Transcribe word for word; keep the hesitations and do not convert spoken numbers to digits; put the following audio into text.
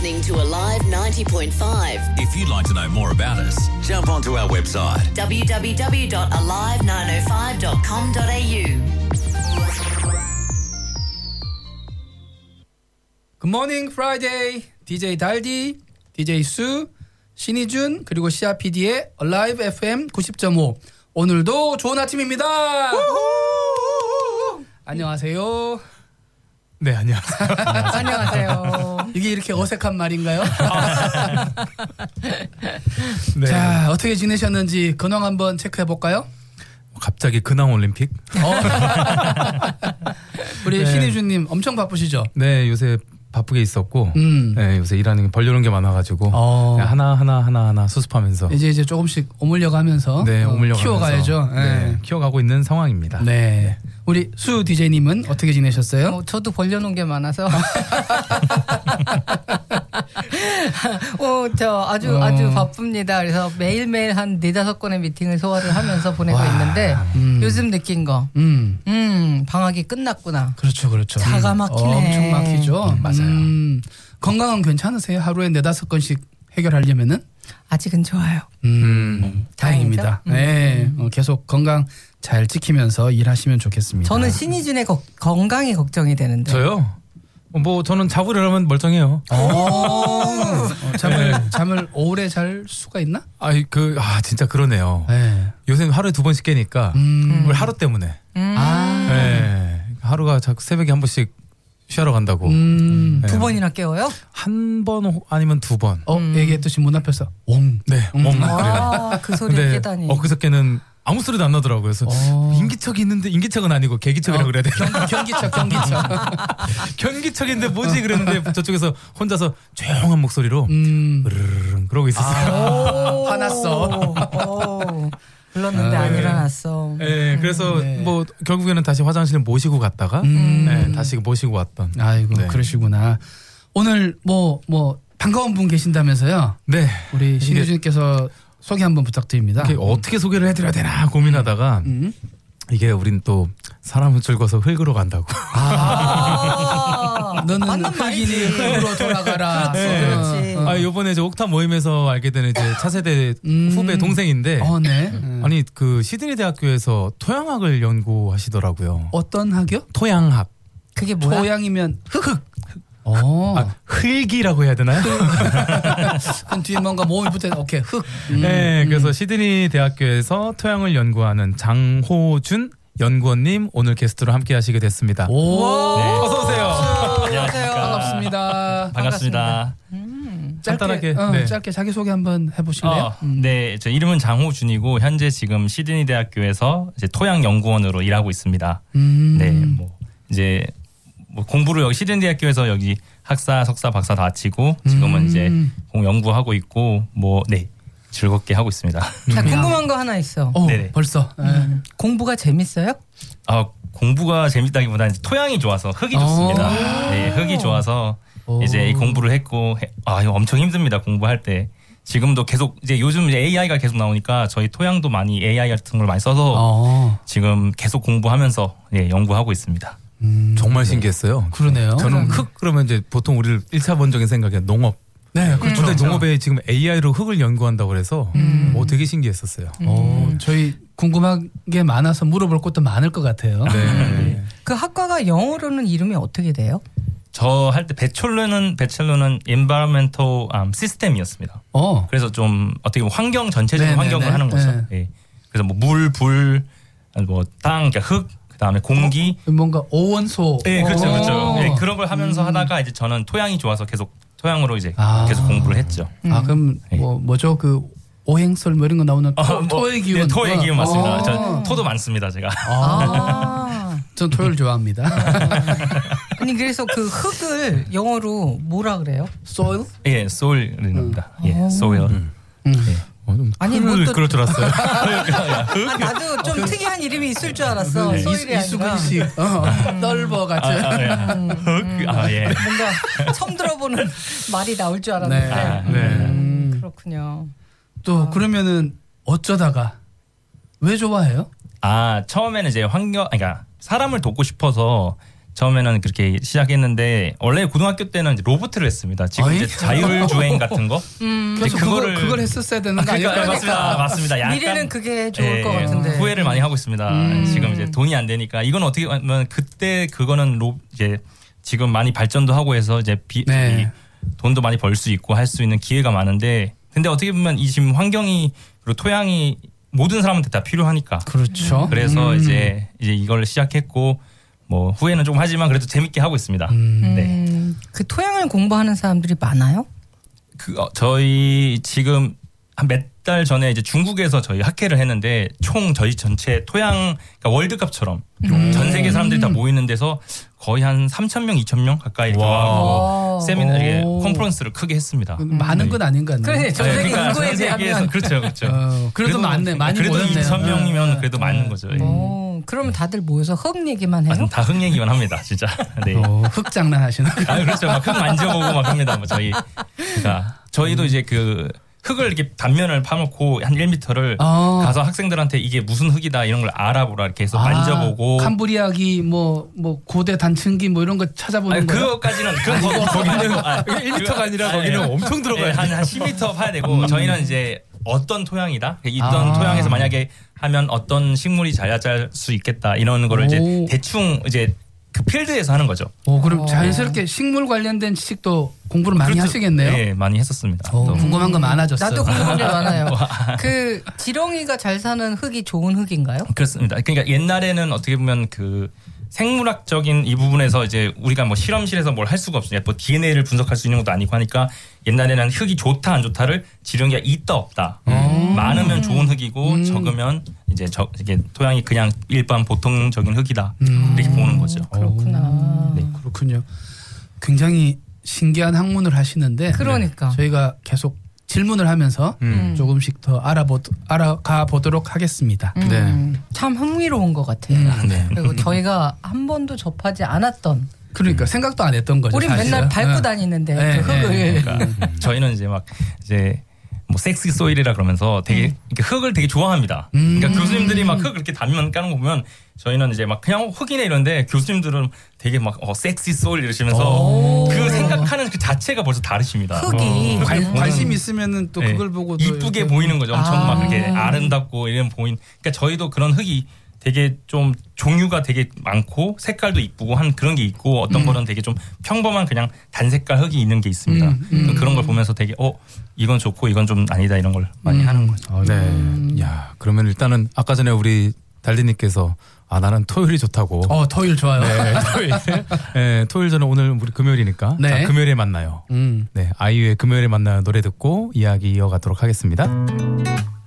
listening to Alive ninety point five. If you'd like to know more about us, jump onto our website w w w dot alive nine oh five dot com dot a u. 굿모닝 프라이데이 디제이 달디, 디제이 수, 신희준 그리고 시아 피디의 Alive 에프엠 구십 점 오. 오늘도 좋은 아침입니다. 안녕하세요. 네, 안녕하세요. 안녕하세요. 이게 이렇게 어색한 말인가요? 네. 자, 어떻게 지내셨는지 근황 한번 체크해 볼까요? 갑자기 근황 올림픽? 어. 우리 네. 신희준님 엄청 바쁘시죠? 네, 요새 바쁘게 있었고, 음. 네, 요새 일하는 게 벌려놓은 게 많아가지고 어. 네, 하나 하나 하나 하나 수습하면서 이제 이제 조금씩 오물려가면서 네, 어, 오물려가면서 키워가야죠. 네, 네. 키워가고 있는 상황입니다. 네. 우리 수 디제이님은 어떻게 지내셨어요? 어, 저도 벌려놓은 게 많아서. 어, 저 아주 어. 아주 바쁩니다. 그래서 매일매일 한 네다섯 건의 미팅을 소화를 하면서 보내고 와. 있는데 음. 요즘 느낀 거. 음. 음, 방학이 끝났구나. 그렇죠, 그렇죠. 차가 음. 막히네. 엄청 막히죠. 음, 맞아요. 음, 건강은 괜찮으세요? 하루에 네다섯 건씩 해결하려면은? 아직은 좋아요. 음, 음. 다행입니다. 다행이죠? 네, 어, 계속 건강 잘 지키면서 일하시면 좋겠습니다. 저는 신희준의 거, 건강이 걱정이 되는데. 저요? 어, 뭐 저는 자고 일어나면 멀쩡해요. 어, 어, 잠을 잠을 오래 잘 수가 있나? 아이 그 아 진짜 그러네요. 네. 요새 하루에 두 번씩 깨니까 음. 우리 하루 때문에. 음. 아, 네, 하루가 자꾸 새벽에 한 번씩 쉬러 간다고. 음. 네. 두 번이나 깨워요? 한 번 아니면 두 번. 어, 얘기했듯이 문 앞에서 옹. 네, 음. 음. 그래요. 아, 그 소리를 근데 깨다니. 엊그저께는 아무 소리도 안 나더라고요. 그래서 어. 인기척이 있는데 인기척은 아니고 개기척이라고 어, 그래야 되나? 경기척, 경기척. 경기척인데 뭐지 그랬는데 저쪽에서 혼자서 조용한 목소리로 음. 으르르르 그러고 있었어요. 오. 화났어. 오. 불렀는데 아, 안 네. 일어났어. 네, 그래서 네. 뭐 결국에는 다시 화장실 모시고 갔다가 음. 네, 다시 모시고 왔던. 아이고, 네. 그러시구나. 오늘 뭐, 뭐, 반가운 분 계신다면서요? 네, 우리 신유준께서 소개 한번 부탁드립니다. 이게 어떻게 소개를 해드려야 되나 고민하다가 음. 이게 우린 또 사람을 즐거워서 흙으로 간다고. 아, 너는 맞는 흑인이 말이지. 흙으로 돌아가라. 그렇지, 어, 그렇지. 어. 아 이번에 이제 옥탑 모임에서 알게 되는 이제 차세대 음. 후배 동생인데. 어, 네. 음. 아니 그 시드니 대학교에서 토양학을 연구하시더라고요. 어떤 학교? 토양학. 그게 뭐야? 토양이면 흙. 어. 아, 흙이라고 해야 되나요? 그럼 뒤에 뭔가 모음이 붙어. 오케이, 흙. 음. 네, 그래서 시드니 대학교에서 토양을 연구하는 장호준 연구원님 오늘 게스트로 함께하시게 됐습니다. 오. 네. 어서 오세요. 안녕하세요. 반갑습니다. 반갑습니다. 짧게, 간단하게, 어, 네. 짧게 자기 소개 한번 해보실래요? 어, 네, 저 이름은 장호준이고 현재 지금 시드니 대학교에서 이제 토양 연구원으로 일하고 있습니다. 음. 네, 뭐 이제 뭐 공부를 여기 시드니 대학교에서 여기 학사, 석사, 박사 다 마치고 지금은 음. 이제 공 연구하고 있고 뭐 네. 즐겁게 하고 있습니다. 나 궁금한 거 하나 있어. 어, 네네. 벌써. 음. 공부가 재밌어요? 아, 공부가 재밌다기보다는 이제 토양이 좋아서 흙이 좋습니다. 오. 네, 흙이 좋아서 오. 이제 이 공부를 했고 해- 아, 이거 엄청 힘듭니다. 공부할 때. 지금도 계속 이제 요즘 이제 에이아이가 계속 나오니까 저희 토양도 많이 에이아이 같은 걸 많이 써서 어. 지금 계속 공부하면서 예, 연구하고 있습니다. 음. 정말 신기했어요. 그러네요. 저는 흙 그러면 이제 보통 우리를 일차원적인 생각에 농업. 네, 그렇죠. 근데 농업에 지금 에이아이로 흙을 연구한다고 그래서 오, 되게 신기했었어요. 어, 저희 궁금한 게 많아서 물어볼 것도 많을 것 같아요. 네. 그 학과가 영어로는 이름이 어떻게 돼요? 저 할 때 배첼러는 배첼러는 environmental um, system이었습니다. 어. 그래서 좀 어떻게 보면 환경 전체적인 네네네. 환경을 하는 거죠. 네. 예. 그래서 뭐 물, 불, 뭐 땅, 그러니까 흙, 그다음에 공기. 뭔가 오원소. 예, 그렇죠, 어. 그렇죠. 예, 그런 걸 하면서 하다가 이제 저는 토양이 좋아서 계속 토양으로 이제 아. 계속 공부를 했죠. 아, 그럼 뭐 뭐죠? 그 오행설 뭐 이런 거 나오는 토, 어, 뭐, 토의 기운. 네, 토의 기운 맞습니다. 어. 저 토도 많습니다, 제가. 아. 전 토요일 좋아합니다. 아니 그래서 그 흙을 영어로 뭐라 그래요? soil? 예, soil입니다. 예, soil. 어, 좀 아니, 흙을 뭐 또- 그럴 줄 알았어요. 아, 나도 좀 특이한 이름이 있을 줄 알았어. 네. 소일이 아니라. 이수근식. 어. 널버 같은. 아, 아, 예. 흙, 아, 예. 뭔가 처음 들어보는 말이 나올 줄 알았는데. 네. 아, 네. 음, 그렇군요. 또 그러면은 어쩌다가 왜 좋아해요? 아, 처음에는 이제 환경, 그러니까 사람을 돕고 싶어서 처음에는 그렇게 시작했는데 원래 고등학교 때는 이제 로보트를 했습니다. 지금 어이? 이제 자율주행 같은 거. 음. 그래서 이제 그걸 그거를- 그걸 했었어야 되는 거 그러니까 아닐까요? 맞습니다, 맞습니다. 약간 미래는 그게 좋을 예, 것 같은데. 후회를 많이 하고 있습니다. 음. 지금 이제 돈이 안 되니까 이건 어떻게 보면 그때 그거는 로 이제 지금 많이 발전도 하고 해서 이제 비, 네. 이 돈도 많이 벌 수 있고 할 수 있는 기회가 많은데 근데 어떻게 보면 이 지금 환경이 그리고 토양이 모든 사람한테 다 필요하니까 그렇죠. 그래서 음. 이제 이제 이걸 시작했고 뭐 후회는 좀 하지만 그래도 재밌게 하고 있습니다. 음. 네. 음, 그 토양을 공부하는 사람들이 많아요? 그 어, 저희 지금 한 몇 달 전에 이제 중국에서 저희 학회를 했는데 총 저희 전체 토양 그러니까 월드컵처럼 전 세계 사람들이 다 모이는 데서 거의 한 삼천 명, 이천 명 가까이 이렇게 와. 와서 세미나 이게 오. 컨퍼런스를 크게 했습니다. 많은 건 아닌 것 같네요. 그래, 전 세계 그러니까 인구에 전 세계에서 비하면. 그렇죠, 그렇죠. 어, 그래도 많네, 많이 그래도 모였네요. 이천 명이면 그래도 어. 많은 거죠. 예. 어, 그러면 다들 모여서 흙 얘기만 해요? 아, 다 흙 얘기만 합니다, 진짜. 네. 어, 흙 장난하시는 거. 아, 그렇죠. 막 흙 만져보고 막 합니다. 뭐 저희. 그러니까 저희도 이제 그 흙을 이렇게 단면을 파놓고 한 일 미터를 어. 가서 학생들한테 이게 무슨 흙이다 이런 걸 알아보라 이렇게 해서 만져보고. 아, 캄브리아기 뭐 뭐 고대 단층기 뭐 이런 거 찾아보는 아니, 거예요. 그거까지는 그건 거, 거기는 아, 일 미터가 아니라 아니, 거기는 아니, 엄청 들어가야 네, 한, 돼요. 한 십 미터 파야 되고 저희는 이제 어떤 토양이다 있던 아. 토양에서 만약에 하면 어떤 식물이 잘 자랄 수 있겠다 이런 거를 이제 오. 대충 이제 그 필드에서 하는 거죠. 오, 그럼 어. 자연스럽게 식물 관련된 지식도 공부를 많이 그렇죠. 하시겠네요. 네, 많이 했었습니다. 오, 또. 궁금한 거 많아졌어요. 나도 궁금한 게 많아요. 그 지렁이가 잘 사는 흙이 좋은 흙인가요? 그렇습니다. 그러니까 옛날에는 어떻게 보면 그 생물학적인 이 부분에서 이제 우리가 뭐 실험실에서 뭘 할 수가 없어요. 뭐 디엔에이를 분석할 수 있는 것도 아니고 하니까 옛날에는 흙이 좋다 안 좋다를 지렁이가 있다 없다. 많으면 좋은 흙이고 음. 적으면 이제 저 이게 토양이 그냥 일반 보통적인 흙이다. 음. 이렇게 보는 거죠. 그렇구나. 네. 그렇군요. 굉장히 신기한 학문을 하시는데 그러니까. 저희가 계속 질문을 하면서 음. 조금씩 더 알아보 알아가 보도록 하겠습니다. 음, 네. 참 흥미로운 것 같아요. 음. 네. 그리고 저희가 한 번도 접하지 않았던 그러니까 생각도 안 했던 거죠. 우린 사실은. 맨날 밟고 네. 다니는데 네, 그 흙을 네. 그러니까 저희는 이제 막 이제 뭐 섹시 소일이라 그러면서 되게 이렇게 흙을 되게 좋아합니다. 음. 그러니까 교수님들이 막 흙 이렇게 단면 까는 거 보면 저희는 이제 막 그냥 흙이네 이런데 교수님들은 되게 막 어, 섹시 소일 이러시면서 오. 그 생각하는 그 자체가 벌써 다르십니다. 흙이. 어, 관, 보는- 관심 있으면은 또 네. 그걸 보고 또 이쁘게 이렇게 보이는 거죠. 엄청 아. 막 그렇게 아름답고 이런 보인. 그러니까 저희도 그런 흙이 되게 좀 종류가 되게 많고 색깔도 이쁘고 한 그런 게 있고 어떤 음. 거는 되게 좀 평범한 그냥 단색깔 흙이 있는 게 있습니다. 음, 음. 그런 걸 보면서 되게 어 이건 좋고 이건 좀 아니다 이런 걸 많이 음. 하는 거죠. 어, 네. 야, 그러면 일단은 아까 전에 우리 달디님께서 아 나는 토요일이 좋다고. 어 토요일 좋아요. 네, 토요일. 네, 토요일 저는 오늘 우리 금요일이니까. 네. 자, 금요일에 만나요. 음. 네, 아이유의 금요일에 만나요 노래 듣고 이야기 이어가도록 하겠습니다.